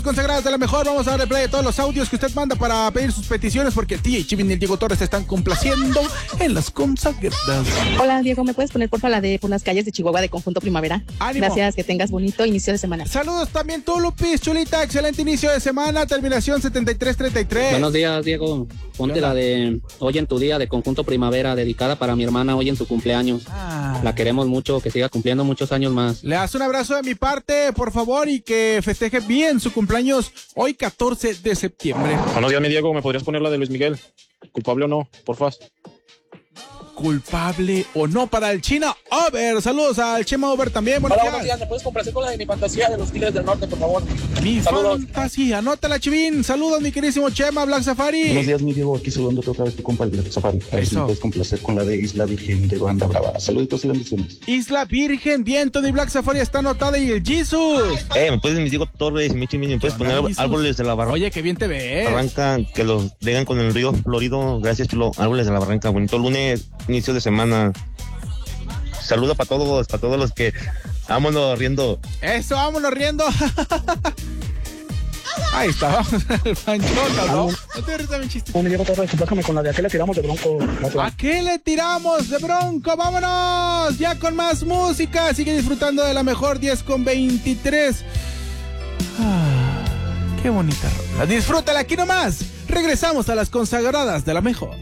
Consagradas de la mejor, vamos a darle play a todos los audios que usted manda para pedir sus peticiones, porque el TJ Chivin y el Diego Torres se están complaciendo en las consagradas. Hola Diego, ¿me puedes poner porfa la de Por las calles de Chihuahua de Conjunto Primavera? ¡Ánimo! Gracias, que tengas bonito inicio de semana. Saludos también tú, Lupis, chulita, excelente inicio de semana, terminación 7333. Buenos días, Diego. Ponte la de Hoy en tu día de Conjunto Primavera, dedicada para mi hermana hoy en su cumpleaños. La queremos mucho, que siga cumpliendo muchos años más. Le das un abrazo de mi parte, por favor, y que festeje bien su cumpleaños hoy 14 de septiembre. Buenos días, mi Diego, ¿me podrías poner la de Luis Miguel? ¿Culpable o no? Porfa. ¿Culpable o no para el China Over? Saludos al Chema Over también. Hola, buenos días. ¿Me puedes complacer con la de Mi Fantasía de los Tigres del Norte, por favor? Mi Saludos. fantasía, anótala, Chivín. Saludos, mi querísimo Chema, Black Safari. Buenos días, mi Diego, aquí saludándote otra vez tu compa, el Black Safari. A ver si me puedes complacer con la de Isla Virgen de Banda Brava. Saluditos y bendiciones. Isla Virgen, Viento de Black Safari está anotada y el Jesus. ¿Me puedes, mi Diego Torres, mi Chimín, me puedes poner Jesus? Árboles de la Barranca? Oye, qué bien te ves. Barranca, que los dejan con el río Florido. Gracias, chulo. Árboles de la Barranca. Bonito lunes, inicio de semana. Saludos para todos los que vámonos riendo. Eso, vámonos riendo. Ahí está, vamos al panchota, ¿no? No te ríes de mi chiste. Me Diego Torres, complácame con la de ¿A qué le tiramos de Bronco? ¿A qué le tiramos de Bronco? ¡Vámonos! Ya con más música. Sigue disfrutando de la mejor 10:23. Qué bonita rola. Disfrútala aquí nomás. Regresamos a las consagradas de la mejor.